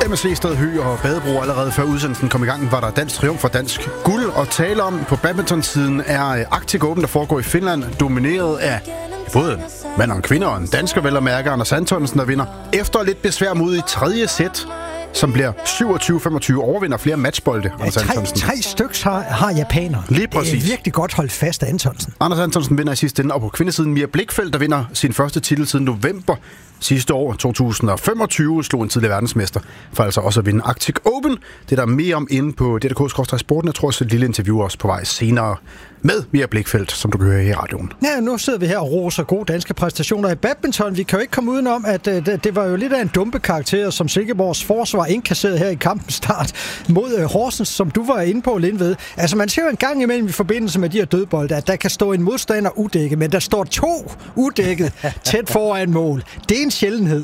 med Sehested, Høeg og Badebro. Allerede før udsendelsen kom i gang, var der dansk triumf for dansk guld. Og tale om på badminton-siden er Arctic Open, der foregår i Finland, domineret af både mand og kvinder, og en dansker vel at mærke, Anders Antonsen, der vinder. Efter lidt besvær mod i tredje sæt, som bliver 27-25, overvinder flere matchbolde. Ja, tre styks har japanere. Lige præcis. Det er virkelig godt holdt fast af Antonsen. Anders Antonsen vinder i sidste ende, og på kvindesiden Mia Blichfeldt, der vinder sin første titel siden november sidste år, 2025, slog en tidligere verdensmester, for altså også at vinde Arctic Open. Det er der mere om inde på DDK/Sporten. Jeg tror også et lille interview også på vej senere med Mia Blichfeldt, som du kan høre her i radioen. Ja, nu sidder vi her og roser gode danske præstationer i badminton. Vi kan jo ikke komme udenom, at det var jo lidt af en dumpe karakter, som Silkeborgs forsvar indkasserede her i kampens start mod Horsens, som du var inde på, Lindved. Altså, man ser jo en gang imellem i forbindelse med de her dødbolde, at der kan stå en modstander udækket, men der står 2 udækket tæt foran mål. Det er en sjældenhed.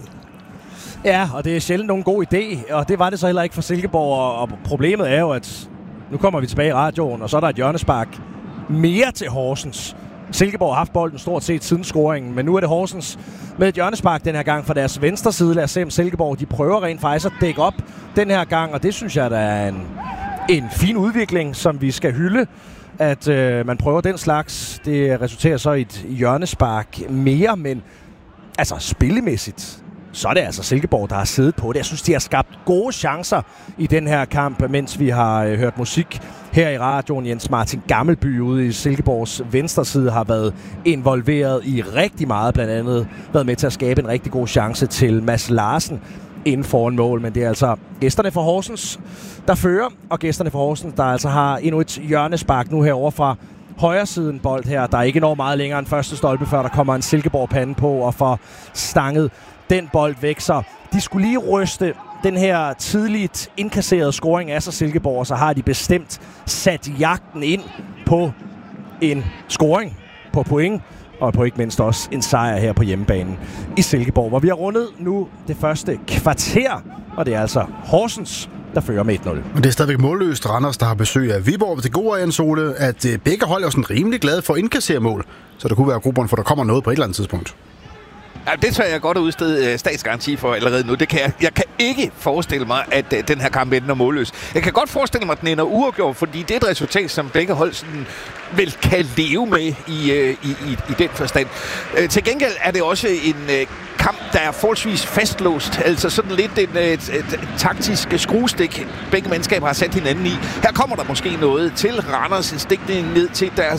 Ja, og det er sjældent nogen god idé, og det var det så heller ikke for Silkeborg, og problemet er jo, at nu kommer vi tilbage i radioen, og så er der et hjørnespark mere til Horsens. Silkeborg har haft bolden stort set siden scoringen, men nu er det Horsens med et hjørnespark den her gang fra deres venstre side. Lad os se, om Silkeborg de prøver rent faktisk at dække op den her gang, og det synes jeg, der er en fin udvikling, som vi skal hylde, at man prøver den slags. Det resulterer så i et hjørnespark mere, men altså spillemæssigt, så er det altså Silkeborg, der har siddet på det. Jeg synes, de har skabt gode chancer i den her kamp, mens vi har hørt musik her i radioen. Jens Martin Gammelby ude i Silkeborgs venstre side har været involveret i rigtig meget, blandt andet været med til at skabe en rigtig god chance til Mads Larsen inden foran mål. Men det er altså gæsterne fra Horsens, der fører, og gæsterne fra Horsens, der altså har endnu et hjørnespark nu herovre fra højre siden bold her. Der er ikke når meget længere end første stolpe, før der kommer en Silkeborg-pande på og får stanget den bold væk. Så de skulle lige ryste den her tidligt indkasserede scoring af sig Silkeborg, og så har de bestemt sat jagten ind på en scoring på point, og på ikke mindst også en sejr her på hjemmebanen i Silkeborg, hvor vi har rundet nu det første kvarter, og det er altså Horsens, der fører med 1-0. Og det er stadigvæk målløst. Randers, der har besøg af Viborg. Det gode er, Jens Ole, at begge hold er sådan rimelig glade for at indkassere mål, så der kunne være grupperne, for der kommer noget på et eller andet tidspunkt. Ja, det tør jeg godt at udstede statsgaranti for allerede nu. Jeg kan ikke forestille mig, at den her kamp ender målløs. Jeg kan godt forestille mig, at den ender uafgjort, fordi det er et resultat, som begge hold sådan vel kan leve med i den forstand. Til gengæld er det også en kamp, der er forholdsvis fastlåst. Altså sådan lidt et taktisk skruestik, begge mandskaber har sat hinanden i. Her kommer der måske noget til Randers, en stikning ned til deres